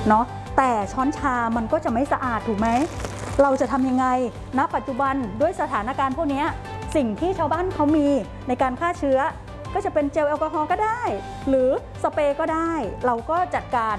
เนาะแต่ช้อนชามันก็จะไม่สะอาดถูกไหมเราจะทำยังไงณปัจจุบันด้วยสถานการณ์พวกนี้สิ่งที่ชาวบ้านเขามีในการฆ่าเชื้อก็จะเป็นเจลแอลกอฮอล์ก็ได้หรือสเปรย์ก็ได้เราก็จัดการ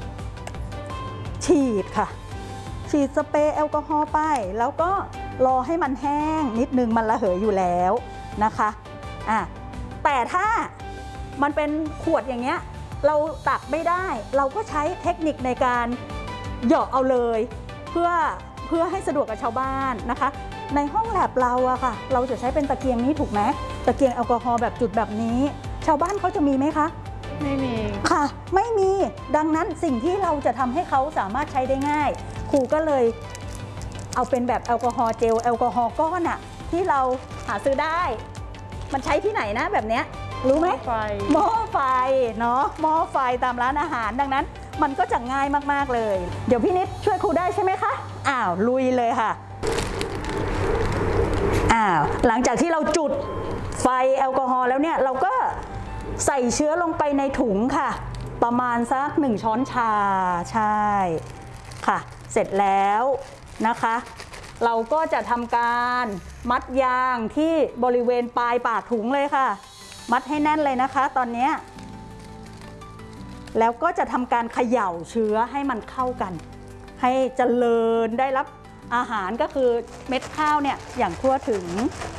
ฉีดค่ะฉีดสเปรย์แอลกอฮอล์ไปแล้วก็รอให้มันแห้งนิดนึงมันระเหยอยู่แล้วนะคะแต่ถ้ามันเป็นขวดอย่างเงี้ยเราตักไม่ได้เราก็ใช้เทคนิคในการเหยาะเอาเลยเพื่อให้สะดวกกับชาวบ้านนะคะในห้องแลบเราอะค่ะเราจะใช้เป็นตะเกียงนี้ถูกไหมตะเกียงแอลกอฮอล์แบบจุดแบบนี้ชาวบ้านเขาจะมีไหมคะไม่มีค่ะไม่มีดังนั้นสิ่งที่เราจะทำให้เขาสามารถใช้ได้ง่ายครูก็เลยเอาเป็นแบบแอลกอฮอล์เจลแอลกอฮอล์ก้อนอะที่เราหาซื้อได้มันใช้ที่ไหนนะแบบเนี้ยรู้ไหมหม้อไฟเนาะหม้อไฟตามร้านอาหารดังนั้นมันก็จะง่ายมากๆเลยเดี๋ยวพี่นิดช่วยครูได้ใช่ไหมคะลุยเลยค่ะหลังจากที่เราจุดไฟแอลกอฮอล์แล้วเนี่ยเราก็ใส่เชื้อลงไปในถุงค่ะประมาณสัก1 ช้อนชาใช่ค่ะเสร็จแล้วนะคะเราก็จะทำการมัดยางที่บริเวณปลายปากถุงเลยค่ะมัดให้แน่นเลยนะคะตอนนี้แล้วก็จะทำการเขย่าเชื้อให้มันเข้ากันให้เจริญได้รับอาหารก็คือเม็ดข้าวเนี่ยอย่างทั่วถึง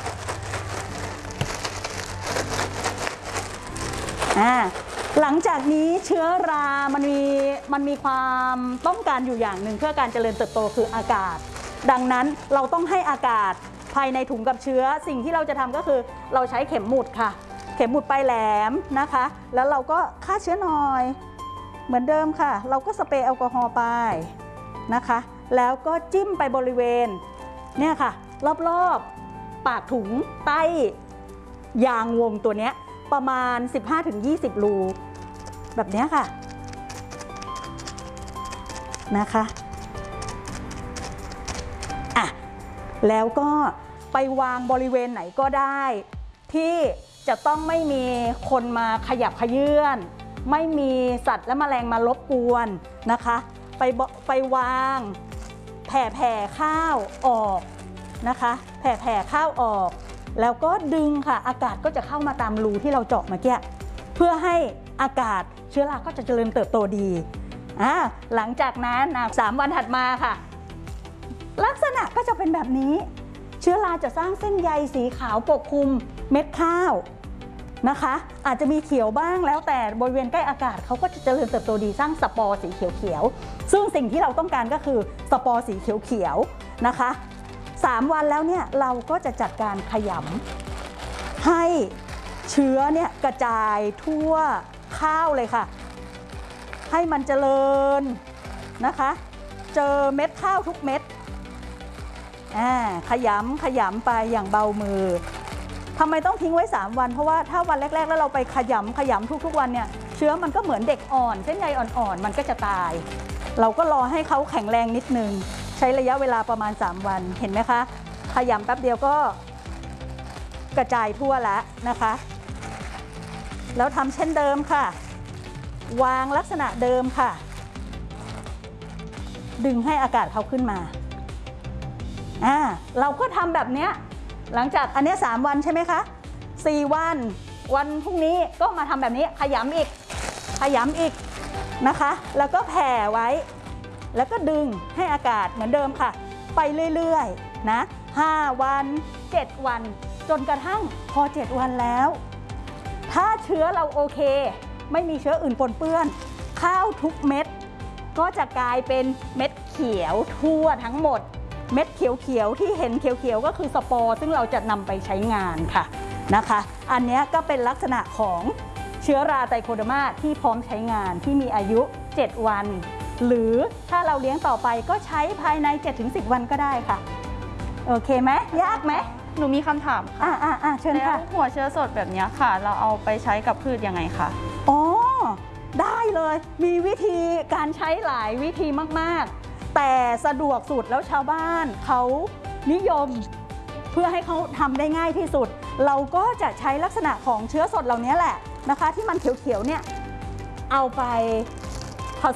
หลังจากนี้เชื้อรามันมีความต้องการอยู่อย่างหนึ่งเพื่อการเจริญเติบโตคืออากาศดังนั้นเราต้องให้อากาศภายในถุงกับเชื้อสิ่งที่เราจะทำก็คือเราใช้เข็มหมุดค่ะเข็มหมุดปลายแหลมนะคะแล้วเราก็ฆ่าเชื้อหน่อยเหมือนเดิมค่ะเราก็สเปรย์แอลกอฮอล์ไปนะคะแล้วก็จิ้มไปบริเวณเนี่ยค่ะรอบๆปากถุงใต้ยางวงตัวเนี้ยประมาณ 15-20 รูแบบนี้ค่ะนะคะแล้วก็ไปวางบริเวณไหนก็ได้ที่จะต้องไม่มีคนมาขยับเขยื้อนไม่มีสัตว์และแมลงมารบกวนนะคะไปวางแผ่ข้าวออกนะคะแผ่ข้าวออกแล้วก็ดึงค่ะอากาศก็จะเข้ามาตามรูที่เราเจาะเมื่อกี้เพื่อให้อากาศเชื้อราก็จะเจริญเติบโตดีหลังจากนั้น3 วันถัดมาค่ะลักษณะก็จะเป็นแบบนี้เชื้อราจะสร้างเส้นใยสีขาวปกคลุมเม็ดข้าวนะคะอาจจะมีเขียวบ้างแล้วแต่บริเวณใกล้อากาศเขาก็จะเจริญเติบโตดีสร้างสปอร์สีเขียวๆซึ่งสิ่งที่เราต้องการก็คือสปอร์สีเขียวๆนะคะ3 วันแล้วเนี่ยเราก็จะจัดการขยำให้เชื้อเนี่ยกระจายทั่วข้าวเลยค่ะให้มันเจริญนะคะเจอเม็ดข้าวทุกเม็ดขยำไปอย่างเบามือทำไมต้องทิ้งไว้3 วันเพราะว่าถ้าวันแรกๆแล้วเราไปขยำทุกวันเนี่ยเชื้อมันก็เหมือนเด็กอ่อนเส้นใยอ่อนๆมันก็จะตายเราก็รอให้เขาแข็งแรงนิดนึงใช้ระยะเวลาประมาณ3 วันเห็นไหมคะขยำแป๊บเดียวก็กระจายทั่วแล้วนะคะแล้วทำเช่นเดิมค่ะวางลักษณะเดิมค่ะดึงให้อากาศเขาขึ้นมาเราก็ทำแบบนี้หลังจากอันนี้3 วันใช่ไหมคะ4 วันพรุ่งนี้ก็มาทำแบบนี้ขยำอีกนะคะแล้วก็แผ่ไว้แล้วก็ดึงให้อากาศเหมือนเดิมค่ะไปเรื่อยๆนะ5 วัน7 วันจนกระทั่งพอ7 วันแล้วถ้าเชื้อเราโอเคไม่มีเชื้ออื่นปนเปื้อนข้าวทุกเม็ดก็จะกลายเป็นเม็ดเขียวทั่วทั้งหมดเม็ดเขียวๆที่เห็นเขียวๆก็คือสปอร์ซึ่งเราจะนำไปใช้งานค่ะนะคะอันนี้ก็เป็นลักษณะของเชื้อราไตโคเดอร์มาที่พร้อมใช้งานที่มีอายุ7 วันหรือถ้าเราเลี้ยงต่อไปก็ใช้ภายใน 7-10 วันก็ได้ค่ะโอเคไหมยากไหมหนูมีคำถามค่ะเชิญค่ะหัวเชื้อสดแบบนี้ค่ะเราเอาไปใช้กับพืชยังไงคะได้เลยมีวิธีการใช้หลายวิธีมากๆแต่สะดวกสุดแล้วชาวบ้านเขานิยมเพื่อให้เขาทำได้ง่ายที่สุดเราก็จะใช้ลักษณะของเชื้อสดเหล่านี้แหละนะคะที่มันเขียวๆเนี่ยเอาไป